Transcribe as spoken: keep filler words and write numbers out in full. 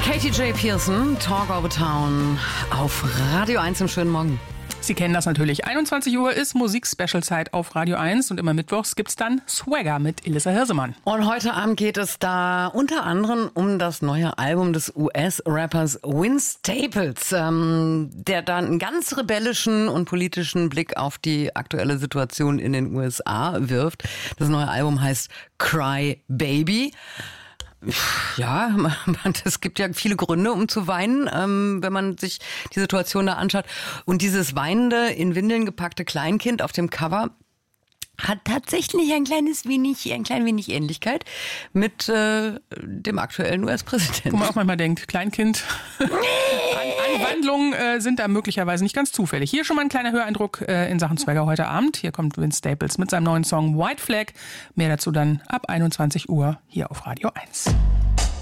Katy J. Pearson, Talk Over Town auf Radio eins im schönen Morgen. Sie kennen das natürlich. einundzwanzig Uhr ist Musik-Special-Zeit auf Radio eins und immer mittwochs gibt's dann Swagger mit Elissa Hirsemann. Und heute Abend geht es da unter anderem um das neue Album des U S-Rappers Vince Staples, ähm, der dann einen ganz rebellischen und politischen Blick auf die aktuelle Situation in den U S A wirft. Das neue Album heißt Cry Baby. Ja, es gibt ja viele Gründe, um zu weinen, ähm, wenn man sich die Situation da anschaut. Und dieses weinende, in Windeln gepackte Kleinkind auf dem Cover hat tatsächlich ein kleines wenig, ein klein wenig Ähnlichkeit mit äh, dem aktuellen U S-Präsidenten. Wo man auch manchmal denkt, Kleinkind, An Anwandlungen äh, sind da möglicherweise nicht ganz zufällig. Hier schon mal ein kleiner Höreindruck äh, in Sachen Swagger heute Abend. Hier kommt Vince Staples mit seinem neuen Song White Flag. Mehr dazu dann ab einundzwanzig Uhr hier auf Radio eins.